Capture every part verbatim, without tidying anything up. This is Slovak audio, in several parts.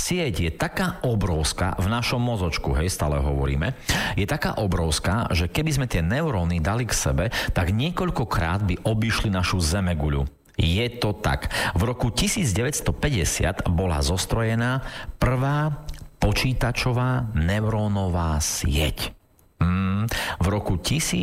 sieť je taká obrovská v našom mozočku, hej, stále hovoríme, je taká obrovská, že keby sme tie neuróny dali k sebe, tak niekoľkokrát by obišli našu zemeguľu. Je to tak. V roku devätnásťstopäťdesiat bola zostrojená prvá počítačová neurónová sieť. Mm, v roku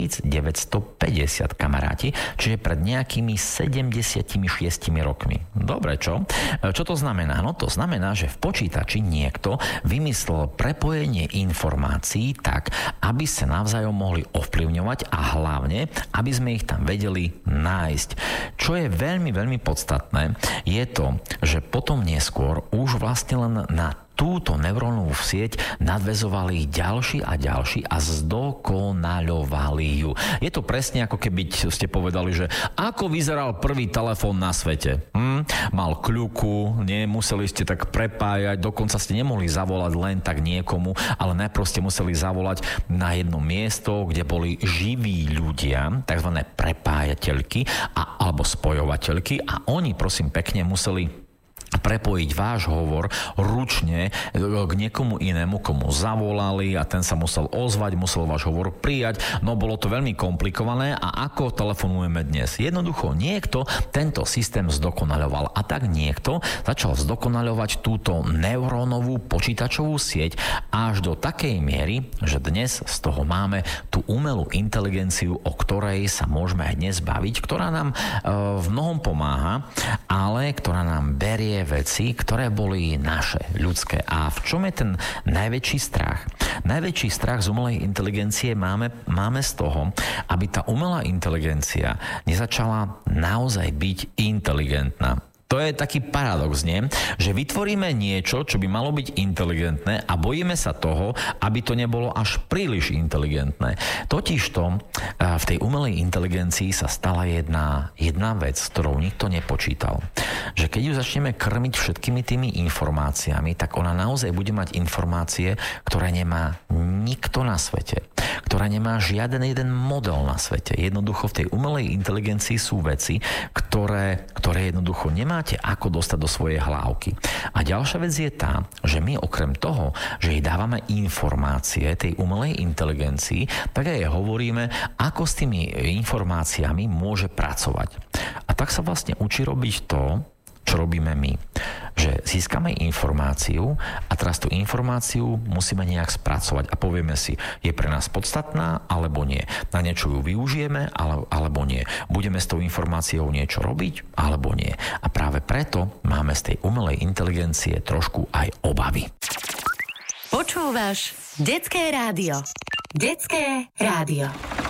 devätnásťstopäťdesiat, kamaráti, čiže pred nejakými sedemdesiatšesť rokmi. Dobre, čo? Čo to znamená? No to znamená, že v počítači niekto vymyslel prepojenie informácií tak, aby sa navzájom mohli ovplyvňovať a hlavne, aby sme ich tam vedeli nájsť. Čo je veľmi, veľmi podstatné, je to, že potom neskôr už vlastne len na túto neurónovú sieť nadväzovali ďalší a ďalší a zdokonaľovali ju. Je to presne ako keby ste povedali, že ako vyzeral prvý telefón na svete. Hm? Mal kľuku, nie, museli ste tak prepájať, dokonca ste nemohli zavolať len tak niekomu, ale najprv ste museli zavolať na jedno miesto, kde boli živí ľudia, takzvané prepájateľky a, alebo spojovateľky a oni, prosím pekne, museli prepojiť váš hovor ručne k niekomu inému, komu zavolali a ten sa musel ozvať, musel váš hovor prijať, no bolo to veľmi komplikované a ako telefonujeme dnes? Jednoducho niekto tento systém zdokonaľoval a tak niekto začal zdokonaľovať túto neurónovú počítačovú sieť až do takej miery, že dnes z toho máme tú umelú inteligenciu, o ktorej sa môžeme aj dnes baviť, ktorá nám e, v mnohom pomáha, ale ktorá nám berie veci, ktoré boli naše, ľudské. A v čom je ten najväčší strach? Najväčší strach z umelej inteligencie máme, máme z toho, aby tá umelá inteligencia nezačala naozaj byť inteligentná. To je taký paradox, nie? Že vytvoríme niečo, čo by malo byť inteligentné a bojíme sa toho, aby to nebolo až príliš inteligentné. Totižto v tej umelej inteligencii sa stala jedna, jedna vec, s ktorou nikto nepočítal. Že keď ju začneme krmiť všetkými tými informáciami, tak ona naozaj bude mať informácie, ktoré nemá nikto na svete. Ktorá nemá žiaden jeden model na svete. Jednoducho v tej umelej inteligencii sú veci, ktoré, ktoré jednoducho nemá ako dostať do svojej hlávky. A ďalšia vec je tá, že my okrem toho, že jej dávame informácie tej umelej inteligencii, tak aj hovoríme, ako s tými informáciami môže pracovať. A tak sa vlastne učí robiť to, čo robíme my. Že získame informáciu a teraz tú informáciu musíme nejak spracovať a povieme si, je pre nás podstatná alebo nie. Na niečo ju využijeme alebo nie. Budeme s tou informáciou niečo robiť alebo nie. A práve preto máme z tej umelej inteligencie trošku aj obavy. Počúvaš Detské rádio. Detské rádio.